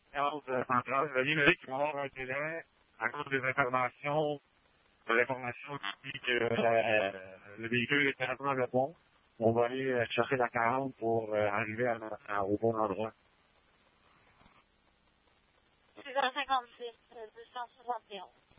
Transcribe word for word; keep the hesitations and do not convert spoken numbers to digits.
quarante centrale. Veuillez me dire qu'ils vont avoir un délai à cause des interventions, de l'information qui dit que euh, le véhicule est carrément le pont. On va aller euh, chercher la quarante pour euh, arriver à, à, au bon endroit. six cent cinquante-six, deux cent soixante et onze.